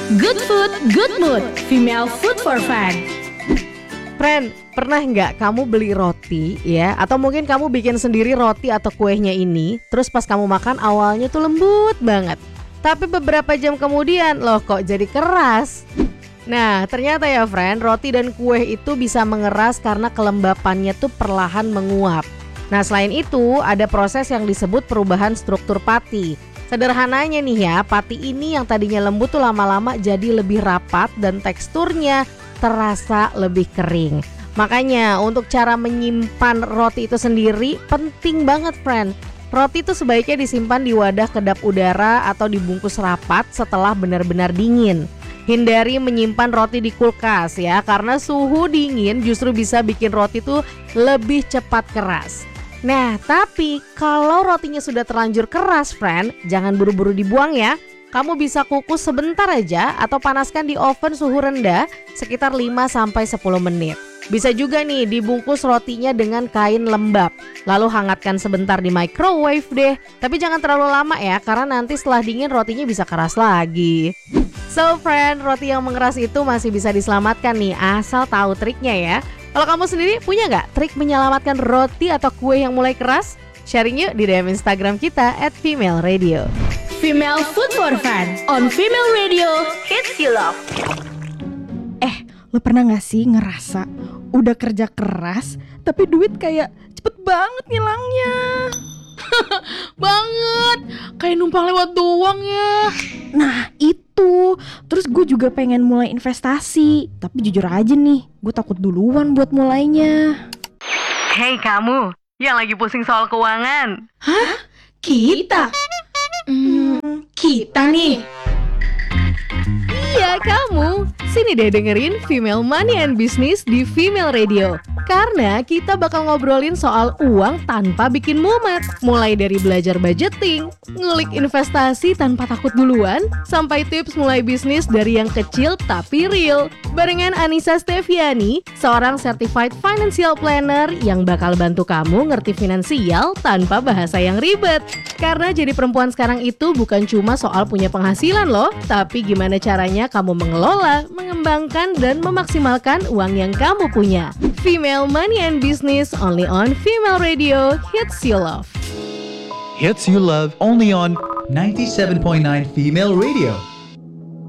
Good food, good mood. Female food for fun. Friend, pernah nggak kamu beli roti ya? Atau mungkin kamu bikin sendiri roti atau kuenya ini, terus pas kamu makan awalnya tuh lembut banget, tapi beberapa jam kemudian loh kok jadi keras. Nah ternyata ya friend, roti dan kue itu bisa mengeras karena kelembapannya tuh perlahan menguap. Nah selain itu ada proses yang disebut perubahan struktur pati. Sederhananya nih ya, pati ini yang tadinya lembut tuh lama-lama jadi lebih rapat dan teksturnya terasa lebih kering. Makanya untuk cara menyimpan roti itu sendiri penting banget friend. Roti itu sebaiknya disimpan di wadah kedap udara atau dibungkus rapat setelah benar-benar dingin. Hindari menyimpan roti di kulkas ya, karena suhu dingin justru bisa bikin roti tuh lebih cepat keras. Nah, tapi kalau rotinya sudah terlanjur keras, friend, jangan buru-buru dibuang ya. Kamu bisa kukus sebentar aja atau panaskan di oven suhu rendah sekitar 5-10 menit. Bisa juga nih dibungkus rotinya dengan kain lembab, lalu hangatkan sebentar di microwave deh. Tapi jangan terlalu lama ya, karena nanti setelah dingin rotinya bisa keras lagi. So friend, roti yang mengeras itu masih bisa diselamatkan nih, asal tahu triknya ya. Kalau kamu sendiri punya nggak trik menyelamatkan roti atau kue yang mulai keras? Sharing yuk di DM Instagram kita @femaleradio. Female food for fun on Female Radio. Hits you love. Lo pernah gak sih ngerasa udah kerja keras tapi duit kayak cepet banget ngilangnya? Banget, kayak numpang lewat doang ya. Nah itu, terus gue juga pengen mulai investasi. Tapi jujur aja nih, gue takut duluan buat mulainya. Hey kamu, yang lagi pusing soal keuangan. Kita? Kita nih. Iya kamu, sini deh dengerin Female Money and Business di Female Radio. Karena kita bakal ngobrolin soal uang tanpa bikin mumet. Mulai dari belajar budgeting, ngulik investasi tanpa takut duluan, sampai tips mulai bisnis dari yang kecil tapi real. Barengan Anissa Steviani, seorang Certified Financial Planner yang bakal bantu kamu ngerti finansial tanpa bahasa yang ribet. Karena jadi perempuan sekarang itu bukan cuma soal punya penghasilan loh, tapi gimana caranya kamu mengelola, mengembangkan, dan memaksimalkan uang yang kamu punya. Female Money and Business only on Female Radio. Hits you love. Hits you love only on 97.9 Female Radio.